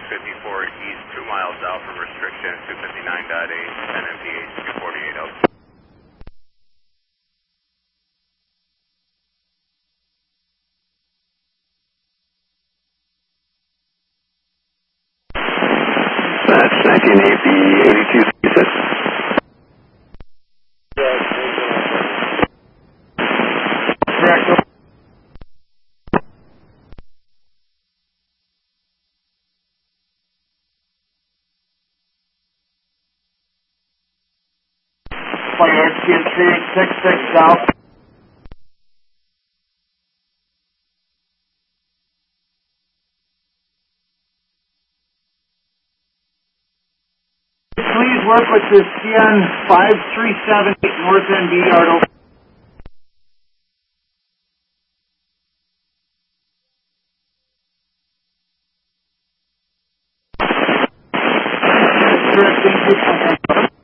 654 east, 2 miles out from restriction, 259.8, 10 MPH, 248 out. That's 1980, 82, you said? Correct. Fire RTN 366 south. Please work with the CN 5378 North NB yard over. Correct, thank you.